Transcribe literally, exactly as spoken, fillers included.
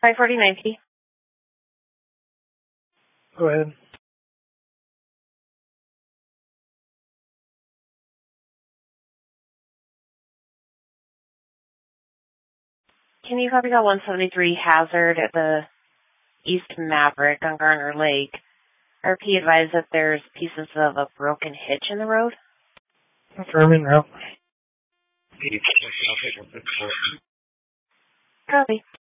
five forty-nine P. Go ahead. Can you copy that one seventy-three Hazard at the East Maverick on Garner Lake? R P advised that there's pieces of a broken hitch in the road. Confirming route. Copy.